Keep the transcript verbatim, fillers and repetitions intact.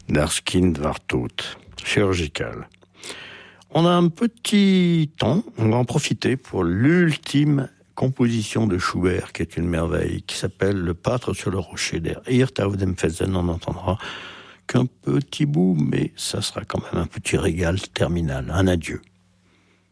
d'Arskind Wartout, chirurgical. On a un petit temps, on va en profiter pour l'ultime composition de Schubert, qui est une merveille, qui s'appelle Le Pâtre sur le rocher der Hirt auf dem Felsen. On n'entendra qu'un petit bout, mais ça sera quand même un petit régal terminal. Un adieu.